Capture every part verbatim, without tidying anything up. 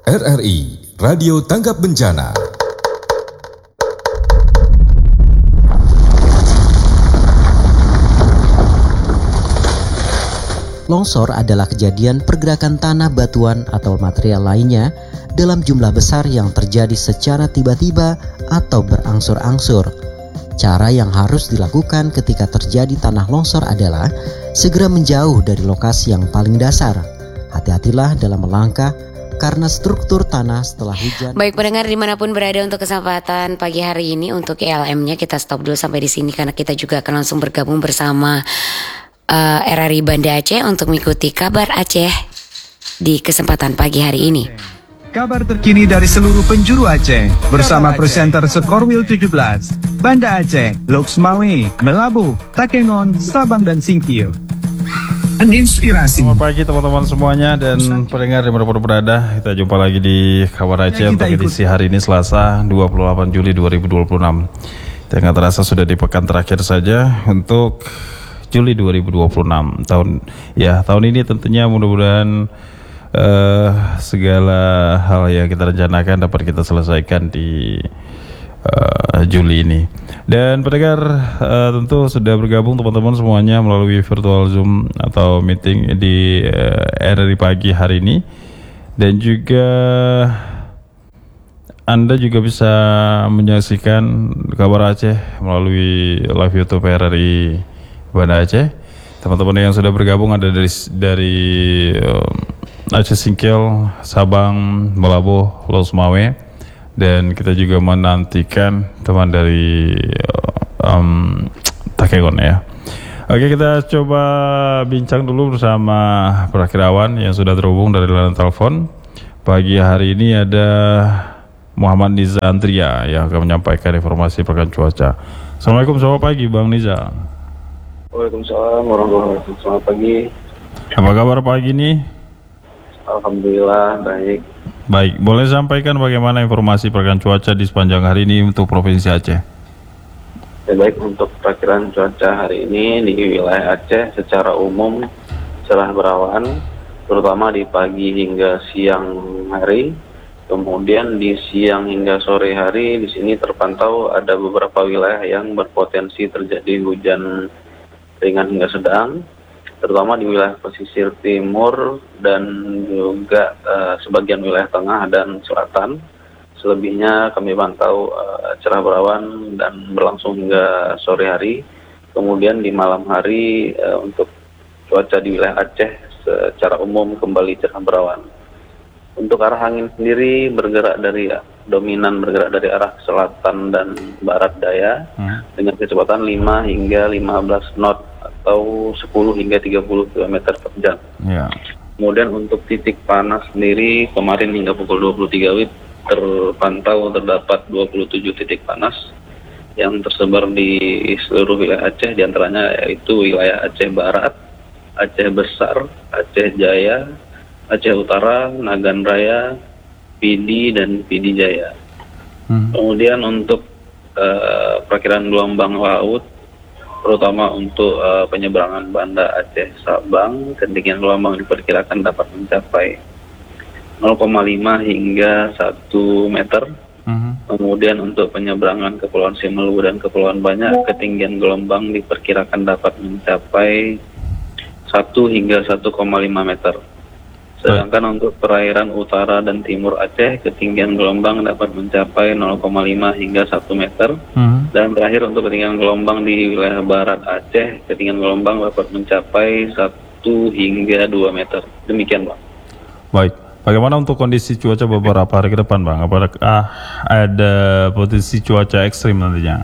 R R I Radio Tanggap Bencana. Longsor adalah kejadian pergerakan tanah, batuan, atau material lainnya dalam jumlah besar yang terjadi secara tiba-tiba atau berangsur-angsur. Cara yang harus dilakukan ketika terjadi tanah longsor adalah segera menjauh dari lokasi yang paling dasar. Hati-hatilah dalam melangkah karena struktur tanah setelah hujan. Baik pendengar dimanapun berada, untuk kesempatan pagi hari ini untuk E L M-nya kita stop dulu sampai di sini karena kita juga akan langsung bergabung bersama Uh, R R I Banda Aceh untuk mengikuti kabar Aceh di kesempatan pagi hari ini. Kabar terkini dari seluruh penjuru Aceh bersama presenter Skorwil tujuh belas, Banda Aceh, Loksmawe, Melabu, Takengon, Sabang dan Singkil. Inspirasi. Selamat pagi teman-teman semuanya dan pendengar dimanapun berada. Kita jumpa lagi di kabar Aceh untuk edisi hari ini Selasa dua puluh delapan Juli dua ribu dua puluh enam. Tidak terasa sudah di pekan terakhir saja untuk Juli dua ribu dua puluh enam tahun ya tahun ini tentunya mudah-mudahan uh, segala hal yang kita rencanakan dapat kita selesaikan di uh, Juli ini. Dan pendengar uh, tentu sudah bergabung teman-teman semuanya melalui virtual Zoom atau meeting di uh, R R I pagi hari ini, dan juga Anda juga bisa menyaksikan kabar Aceh melalui live YouTube R R I Banda Aceh. Teman-teman yang sudah bergabung ada dari dari um, Aceh Singkil, Sabang, Melabuh, Loksmawe, dan kita juga menantikan teman dari um, Takengon ya. Oke, kita coba bincang dulu bersama Prakirawan yang sudah terhubung dari layanan telepon. Pagi hari ini ada Muhammad Niza Andria yang akan menyampaikan informasi perkiraan cuaca. Assalamualaikum, selamat pagi Bang Niza. Waalaikumsalam warahmatullahi wabarakatuh. Selamat pagi. Apa kabar pagi ini? Alhamdulillah baik. Baik, boleh sampaikan bagaimana informasi perkiraan cuaca di sepanjang hari ini untuk Provinsi Aceh? Ya, baik, untuk perkiraan cuaca hari ini di wilayah Aceh secara umum cerah berawan, terutama di pagi hingga siang hari. Kemudian di siang hingga sore hari di sini terpantau ada beberapa wilayah yang berpotensi terjadi hujan ringan hingga sedang, terutama di wilayah pesisir timur dan juga uh, sebagian wilayah tengah dan selatan. Selebihnya kami pantau uh, cerah berawan dan berlangsung hingga sore hari. Kemudian di malam hari uh, untuk cuaca di wilayah Aceh secara umum kembali cerah berawan. Untuk arah angin sendiri bergerak dari dominan bergerak dari arah selatan dan barat daya hmm. dengan kecepatan lima hingga lima belas knot atau sepuluh hingga tiga puluh kilometer per jam. Yeah. Kemudian untuk titik panas sendiri kemarin hingga pukul dua puluh tiga W I B terpantau terdapat dua puluh tujuh titik panas yang tersebar di seluruh wilayah Aceh, diantaranya yaitu wilayah Aceh Barat, Aceh Besar, Aceh Jaya, Aceh Utara, Nagan Raya, Pidi dan Pidi Jaya. Hmm. Kemudian untuk uh, perkiraan gelombang laut, terutama untuk uh, penyeberangan Banda Aceh Sabang, ketinggian gelombang diperkirakan dapat mencapai nol koma lima hingga satu meter. Hmm. Kemudian untuk penyeberangan Kepulauan Simelu dan Kepulauan Banyak, ketinggian gelombang diperkirakan dapat mencapai satu hingga satu koma lima meter. Sedangkan untuk perairan utara dan timur Aceh, ketinggian gelombang dapat mencapai nol koma lima hingga satu meter. Hmm. Dan terakhir untuk ketinggian gelombang di wilayah barat Aceh, ketinggian gelombang dapat mencapai satu hingga dua meter. Demikian, Bang. Baik, bagaimana untuk kondisi cuaca beberapa hari ke depan, Bang? Apakah ah, ada potensi cuaca ekstrim nantinya?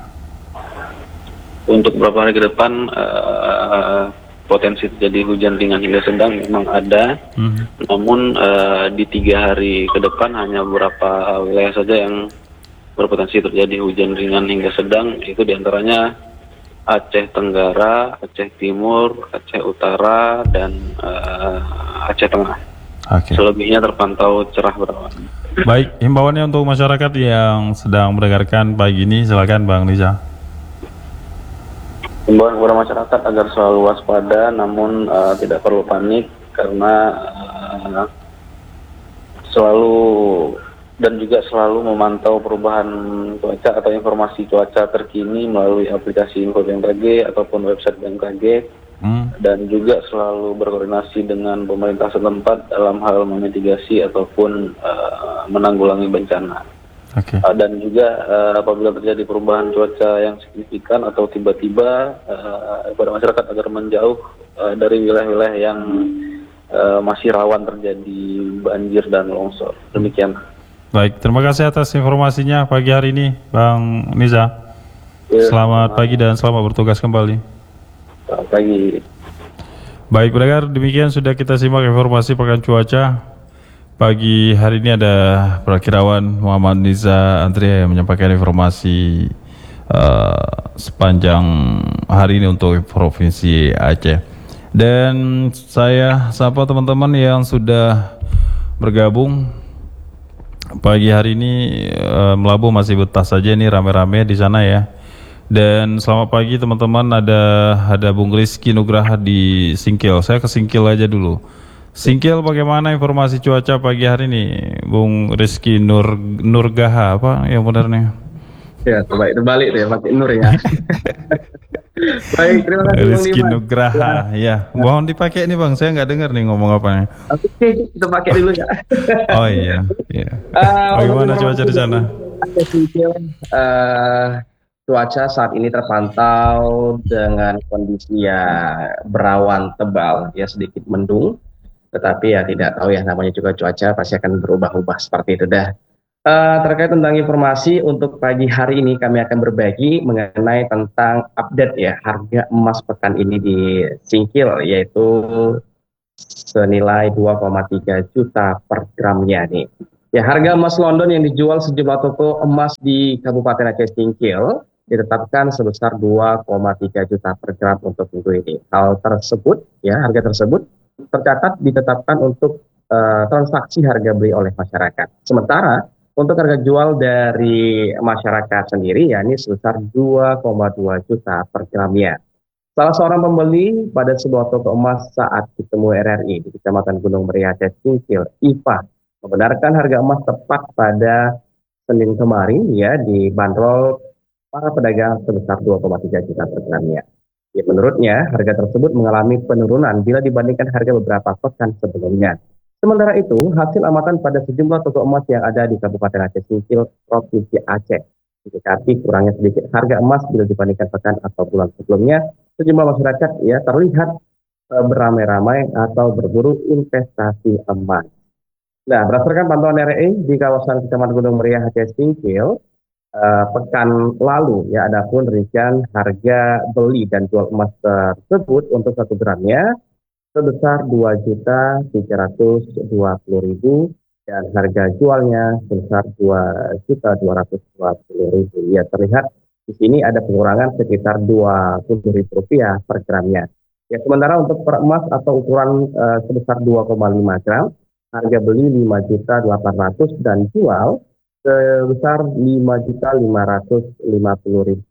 Untuk beberapa hari ke depan, uh, potensi terjadi hujan ringan hingga sedang memang ada, hmm. namun uh, di tiga hari ke depan hanya beberapa wilayah saja yang berpotensi terjadi hujan ringan hingga sedang, itu diantaranya Aceh Tenggara, Aceh Timur, Aceh Utara, dan uh, Aceh Tengah. Okay. Selebihnya terpantau cerah berawan. Baik, himbauannya untuk masyarakat yang sedang mendengarkan pagi ini, silakan Bang Niza. Himbauan kepada masyarakat agar selalu waspada, namun uh, tidak perlu panik karena uh, selalu dan juga selalu memantau perubahan cuaca atau informasi cuaca terkini melalui aplikasi Info B M K G ataupun website B M K G, hmm. dan juga selalu berkoordinasi dengan pemerintah setempat dalam hal memitigasi ataupun uh, menanggulangi bencana. Okay. Uh, dan juga uh, apabila terjadi perubahan cuaca yang signifikan atau tiba-tiba uh, kepada masyarakat agar menjauh uh, dari wilayah-wilayah yang uh, masih rawan terjadi banjir dan longsor. Demikian. Baik, terima kasih atas informasinya pagi hari ini, Bang Niza. Ya, selamat selamat pagi dan selamat bertugas kembali. Selamat pagi. Baik, pendengar, demikian sudah kita simak informasi pekan cuaca. Pagi hari ini ada Prakirawan Muhammad Niza Andrea yang menyampaikan informasi uh, sepanjang hari ini untuk Provinsi Aceh. Dan saya sapa teman-teman yang sudah bergabung pagi hari ini. uh, Melabuh masih betah saja nih rame-rame di sana ya. Dan selamat pagi teman-teman, ada ada Bung Rizky Nugraha di Singkil. Saya ke Singkil aja dulu. Singkil, bagaimana informasi cuaca pagi hari ini, Bung Rizky Nur Nurgaha, apa yang benar nih? Ya, coba itu balik deh, pakai Nur ya. Baik, terima kasih Rizky Nugraha, ya. ya. Mohon dipakai nih Bang, saya nggak dengar nih ngomong apa nih. Oke, kita pakai dulu ya. Oh iya, iya. Uh, bagaimana cuaca di sana? Uh, cuaca saat ini terpantau dengan kondisi ya berawan tebal, ya sedikit mendung. Tetapi ya tidak tahu ya, namanya juga cuaca pasti akan berubah-ubah seperti itu dah. Uh, terkait tentang informasi untuk pagi hari ini kami akan berbagi mengenai tentang update ya harga emas pekan ini di Singkil, yaitu senilai dua koma tiga juta per gramnya nih. Ya, harga emas London yang dijual sejumlah toko emas di Kabupaten Aceh Singkil ditetapkan sebesar dua koma tiga juta per gram untuk minggu ini. Hal tersebut ya, harga tersebut tercatat ditetapkan untuk uh, transaksi harga beli oleh masyarakat. Sementara untuk harga jual dari masyarakat sendiri yakni sebesar dua koma dua juta per gramnya. Salah seorang pembeli pada sebuah toko emas saat ditemui R R I di Kecamatan Gunung Meriah Aceh Singkil, I P A, membenarkan harga emas tepat pada Senin kemarin ya dibanderol para pedagang sebesar dua koma tiga juta per gramnya. Ya, menurutnya, harga tersebut mengalami penurunan bila dibandingkan harga beberapa pekan sebelumnya. Sementara itu, hasil amatan pada sejumlah toko emas yang ada di Kabupaten Aceh Singkil, Provinsi Aceh, mendekati kurangnya sedikit harga emas bila dibandingkan pekan atau bulan sebelumnya. Sejumlah masyarakat ya terlihat e, beramai-ramai atau berburu investasi emas. Nah, berdasarkan pantauan R R I di kawasan Kecamatan Gunung Meriah Aceh Singkil, Uh, pekan lalu ya, adapun rincian harga beli dan jual emas tersebut untuk satu gramnya sebesar dua juta tiga ratus dua puluh ribu dan harga jualnya sebesar dua juta dua ratus dua puluh ribu. Ya, terlihat di sini ada pengurangan sekitar dua puluh ribu rupiah per gramnya. Ya, sementara untuk per emas atau ukuran uh, sebesar dua koma lima gram, harga beli lima juta delapan ratus dan jual sebesar lima juta lima ratus lima puluh ribu.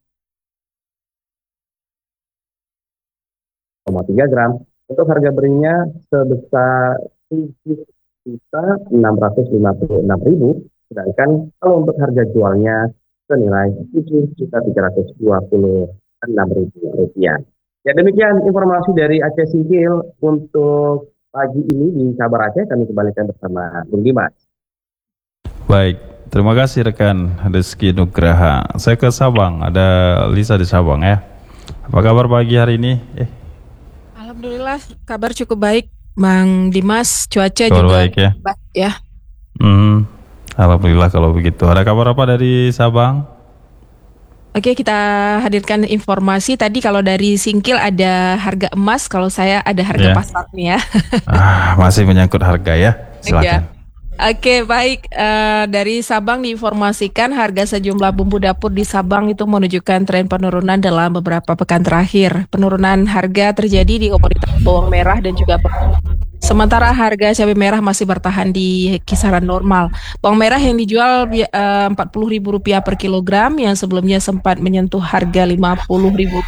tiga gram. Untuk harga belinya sebesar tujuh juta enam ratus lima puluh enam ribu. Sedangkan kalau untuk harga jualnya senilai tujuh juta tiga ratus dua puluh enam ribu rupiah. Ya, demikian informasi dari Aceh Singkil untuk pagi ini di Kabar Aceh. Kami kembalikan bersama Bung Dimas. Baik. Terima kasih rekan Rizky Nugraha. Saya ke Sabang, ada Lisa di Sabang ya. Apa kabar pagi hari ini? Eh. Alhamdulillah, kabar cukup baik, Bang Dimas. Cuaca kabar juga baik ya. Baik ya. Hmm, Alhamdulillah kalau begitu. Ada kabar apa dari Sabang? Oke, kita hadirkan informasi. Tadi kalau dari Singkil ada harga emas, kalau saya ada harga ya. pasarnya ya. Ah, masih menyangkut harga ya. Silakan. Ya. Oke, baik. Uh, dari Sabang diinformasikan harga sejumlah bumbu dapur di Sabang itu menunjukkan tren penurunan dalam beberapa pekan terakhir. Penurunan harga terjadi di komoditas bawang merah dan juga bawang. Sementara harga cabai merah masih bertahan di kisaran normal. Bawang merah yang dijual uh, empat puluh ribu rupiah per kilogram yang sebelumnya sempat menyentuh harga lima puluh ribu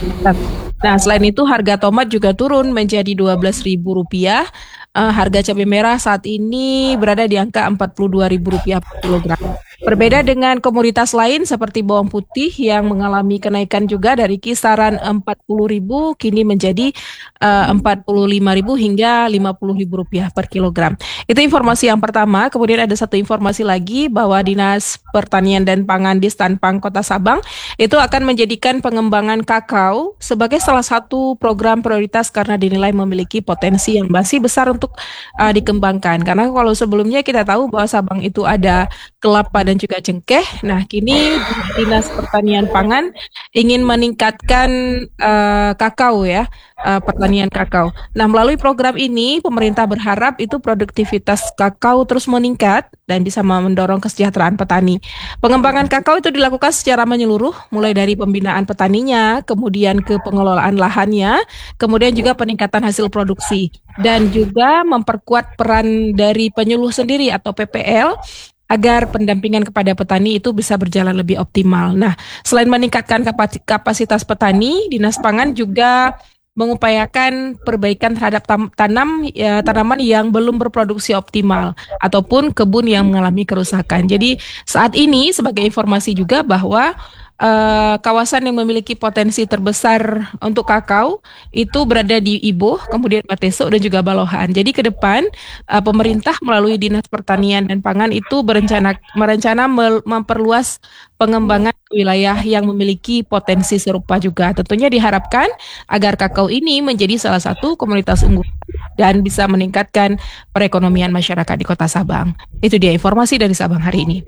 Nah, selain itu harga tomat juga turun menjadi dua belas ribu rupiah. Uh, harga cabai merah saat ini berada di angka empat puluh dua ribu rupiah per kilogram. Berbeda dengan komoditas lain seperti bawang putih yang mengalami kenaikan juga dari kisaran empat puluh ribu kini menjadi uh, empat puluh lima ribu hingga lima puluh ribu rupiah per kilogram. Itu informasi yang pertama. Kemudian ada satu informasi lagi bahwa Dinas Pertanian dan Pangan di Stanpang Kota Sabang itu akan menjadikan pengembangan kakao sebagai salah satu program prioritas karena dinilai memiliki potensi yang masih besar untuk uh, dikembangkan. Karena kalau sebelumnya kita tahu bahwa Sabang itu ada kelapa dan juga cengkeh. Nah, kini Dinas Pertanian Pangan ingin meningkatkan uh, kakao ya, uh, pertanian kakao. Nah, melalui program ini pemerintah berharap itu produktivitas kakao terus meningkat dan bisa mendorong kesejahteraan petani. Pengembangan kakao itu dilakukan secara menyeluruh, mulai dari pembinaan petaninya, kemudian ke pengelolaan lahannya, kemudian juga peningkatan hasil produksi dan juga memperkuat peran dari penyuluh sendiri atau P P L agar pendampingan kepada petani itu bisa berjalan lebih optimal. Nah, selain meningkatkan kapasitas petani, Dinas Pangan juga mengupayakan perbaikan terhadap tanam ya, tanaman yang belum berproduksi optimal ataupun kebun yang mengalami kerusakan. Jadi saat ini sebagai informasi juga bahwa Uh, kawasan yang memiliki potensi terbesar untuk kakao itu berada di Iboh, kemudian Batesok dan juga Balohan. Jadi ke depan uh, pemerintah melalui Dinas Pertanian dan Pangan itu berencana merencana mel- memperluas pengembangan wilayah yang memiliki potensi serupa juga. Tentunya diharapkan agar kakao ini menjadi salah satu komunitas unggul dan bisa meningkatkan perekonomian masyarakat di Kota Sabang. Itu dia informasi dari Sabang hari ini.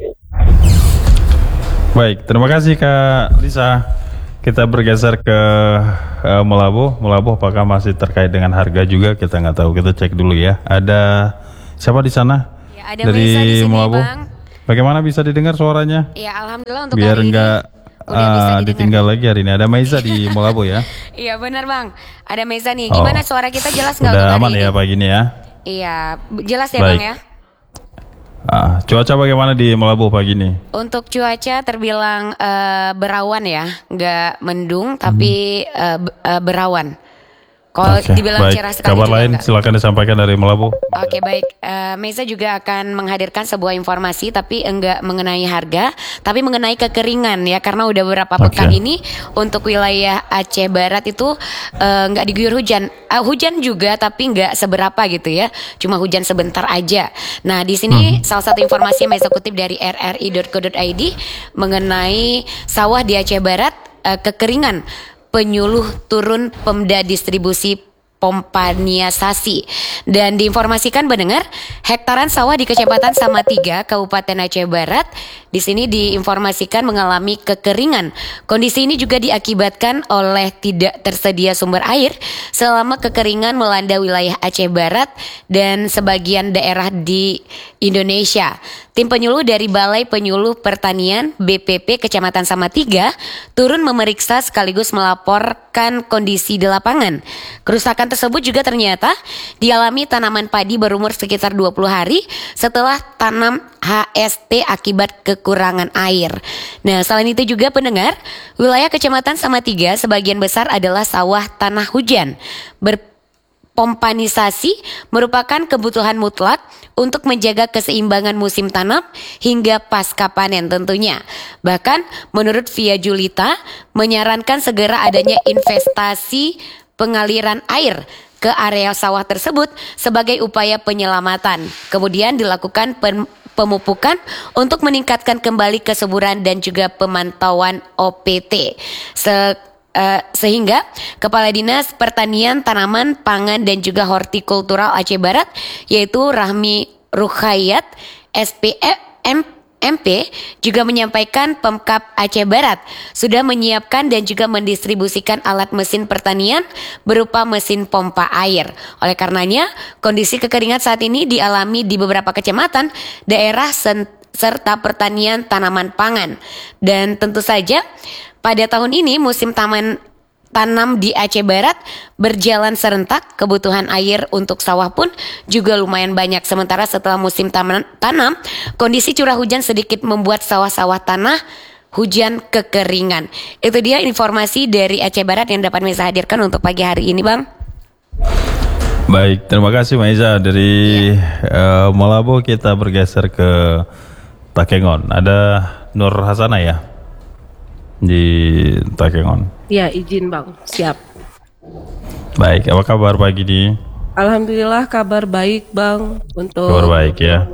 Baik, terima kasih Kak Lisa. Kita bergeser ke uh, Melabuh. Melabuh apakah masih terkait dengan harga juga? Kita nggak tahu. Kita cek dulu ya. Ada siapa di sana? Ya, ada dari Meza di sini, Melabuh. Bang. Bagaimana bisa didengar suaranya? Ya, alhamdulillah untuk biar hari nggak ini udah bisa uh, ditinggal lagi hari ini. Ada Meza di Melabuh ya? Iya benar Bang. Ada Meza nih. Gimana oh. suara kita jelas nggak? Udah untuk aman hari ya ini? pagi ini ya? Iya, jelas ya Baik. Bang ya. Ah, cuaca bagaimana di Melabuh pagi ini? Untuk cuaca terbilang uh, berawan ya, nggak mendung tapi uh, b- uh, berawan. Kalau Oke, dibilang baik. cerah sekali Kabar juga lain enggak. silakan disampaikan dari Melabuh. Oke baik, uh, Meza juga akan menghadirkan sebuah informasi tapi enggak mengenai harga, tapi mengenai kekeringan ya, karena udah beberapa pekan Oke. ini untuk wilayah Aceh Barat itu uh, enggak diguyur hujan, uh, hujan juga tapi enggak seberapa gitu ya, cuma hujan sebentar aja. Nah di sini hmm. salah satu informasi yang Meza kutip dari r r i dot co dot i d mengenai sawah di Aceh Barat uh, kekeringan. Penyuluh turun Pemda distribusi pompaniasasi. Dan diinformasikan pendengar, hektaran sawah di Kecamatan Samatiga, Kabupaten Aceh Barat di sini diinformasikan mengalami kekeringan. Kondisi ini juga diakibatkan oleh tidak tersedia sumber air selama kekeringan melanda wilayah Aceh Barat dan sebagian daerah di Indonesia. Tim penyuluh dari Balai Penyuluh Pertanian B P P Kecamatan Samatiga turun memeriksa sekaligus melaporkan kondisi di lapangan. Kerusakan tersebut juga ternyata dialami tanaman padi berumur sekitar dua puluh hari setelah tanam H S T akibat kekurangan air. Nah, selain itu juga pendengar, wilayah Kecamatan Samatiga sebagian besar adalah sawah tanah hujan. Ber Pompanisasi merupakan kebutuhan mutlak untuk menjaga keseimbangan musim tanam hingga pasca panen tentunya. Bahkan menurut Via Julita menyarankan segera adanya investasi pengaliran air ke area sawah tersebut sebagai upaya penyelamatan. Kemudian dilakukan pen pemupukan untuk meningkatkan kembali kesuburan dan juga pemantauan O P T. Se Uh, sehingga Kepala Dinas Pertanian, Tanaman, Pangan dan juga Hortikultural Aceh Barat yaitu Rahmi Rukhayat S P M P juga menyampaikan Pemkab Aceh Barat sudah menyiapkan dan juga mendistribusikan alat mesin pertanian berupa mesin pompa air. Oleh karenanya kondisi kekeringan saat ini dialami di beberapa kecamatan daerah sen- serta pertanian tanaman pangan. Dan tentu saja pada tahun ini musim taman tanam di Aceh Barat berjalan serentak. Kebutuhan air untuk sawah pun juga lumayan banyak. Sementara setelah musim taman, tanam, kondisi curah hujan sedikit membuat sawah-sawah tanah hujan kekeringan. Itu dia informasi dari Aceh Barat yang dapat Meza hadirkan untuk pagi hari ini, Bang. Baik, terima kasih Maiza. Dari yeah. uh, Malabo kita bergeser ke Takengon. Ada Nur Hasanah ya di Takengon. Ya, izin Bang, siap. Baik, apa kabar pagi ini? Alhamdulillah kabar baik Bang. Untuk kabar baik ya.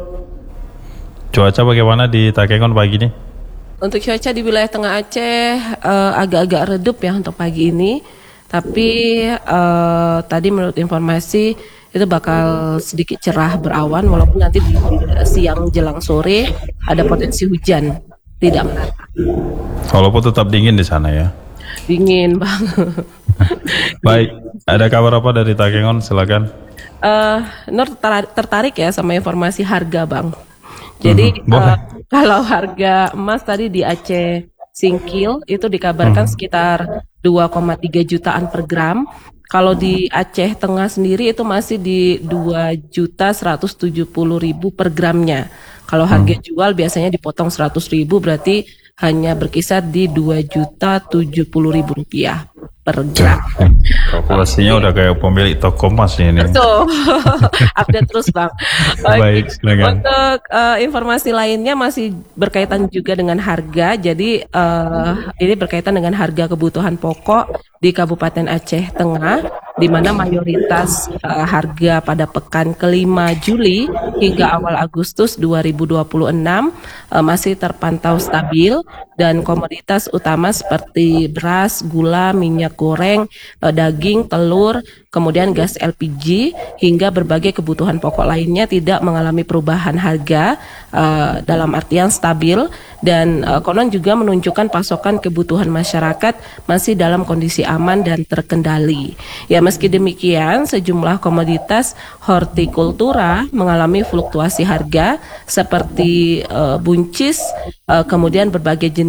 Cuaca bagaimana di Takengon pagi ini? Untuk cuaca di wilayah Tengah Aceh uh, agak-agak redup ya untuk pagi ini. Tapi uh, tadi menurut informasi itu bakal sedikit cerah berawan, walaupun nanti di siang jelang sore ada potensi hujan, tidak merata. Walaupun tetap dingin di sana ya? Dingin Bang. Baik, ada kabar apa dari Takengon? Silakan. Uh, Nur tertarik ya sama informasi harga Bang. Jadi mm-hmm. uh, kalau harga emas tadi di Aceh Singkil itu dikabarkan hmm. sekitar dua koma tiga jutaan per gram. Kalau di Aceh Tengah sendiri itu masih di dua juta seratus tujuh puluh ribu per gramnya. Kalau harga hmm. jual biasanya dipotong seratus ribu, berarti hanya berkisar di dua juta tujuh puluh ribu rupiah per gram. Kalkulasinya udah kayak pemilik toko emas ini. Betul. Update terus Bang. Baik, silakan. Untuk uh, informasi lainnya masih berkaitan juga dengan harga. Jadi uh, ini berkaitan dengan harga kebutuhan pokok di Kabupaten Aceh Tengah, di mana mayoritas uh, harga pada pekan kelima Juli hingga awal Agustus dua ribu dua puluh enam uh, masih terpantau stabil, dan komoditas utama seperti beras, gula, minyak goreng, uh, daging, telur, kemudian gas L P G hingga berbagai kebutuhan pokok lainnya tidak mengalami perubahan harga uh, dalam artian stabil, dan uh, konon juga menunjukkan pasokan kebutuhan masyarakat masih dalam kondisi aman dan terkendali. Ya, meski demikian sejumlah komoditas hortikultura mengalami fluktuasi harga seperti uh, buncis, uh, kemudian berbagai jenis